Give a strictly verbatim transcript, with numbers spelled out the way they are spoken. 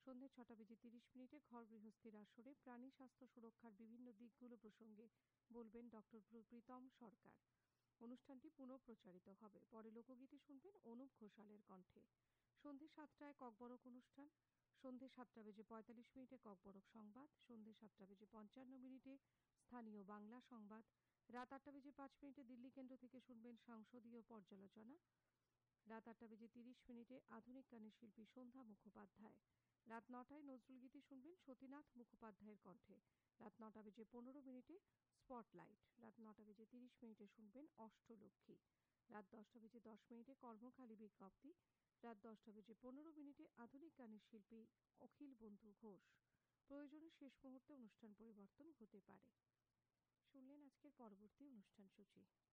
সন্ধে ছটা বেজে তিরিশ মিনিটে ঘর গৃহস্থীর আসরে প্রাণী স্বাস্থ্য সুরক্ষার বিভিন্ন দিকগুলো প্রসঙ্গে বলবেন ডক্টর প্রীতম সরকার। অনুষ্ঠানটি পুনঃ প্রচারিত হবে। পরে লোকগীতি শুনবেন অনুপ ঘোষালের কণ্ঠে। সন্ধে সাতটায় ককবরক অনুষ্ঠান। সন্ধে সাতটা বেজে পঁয়তাল্লিশ মিনিটে ককবরক সংবাদ। সন্ধে সাতটা বেজে পঞ্চান্ন মিনিটে স্থানীয় বাংলা সংবাদ। রাত আটটা বেজে পাঁচ মিনিটে দিল্লি কেন্দ্র থেকে শুনবেন সংসদীয় পর্যালোচনা। রাত আটটা বেজে তিরিশ মিনিটে আধুনিক গানের শিল্পী সন্ধ্যা মুখোপাধ্যায়। রাত নটায় নজরুলগীতি শুনবেন সতীনাথ মুখোপাধ্যায়ের কণ্ঠে। রাত নটা বেজে পনেরো মিনিটে স্পটলাইট। রাত নটা বেজে তিরিশ মিনিটে শুনবেন অষ্টলক্ষ্মী। রাত দশটা বেজে দশ মিনিটে কর্মখালী বিজ্ঞপ্তি। রাত দশটা বেজে পনেরো মিনিটে আধুনিক গানের শিল্পী অখিল বন্ধু ঘোষ। প্রয়োজনে শেষ মুহূর্তে অনুষ্ঠান পরিবর্তন হতে পারে। শুনলেন আজকের পরবর্তী অনুষ্ঠান সূচি।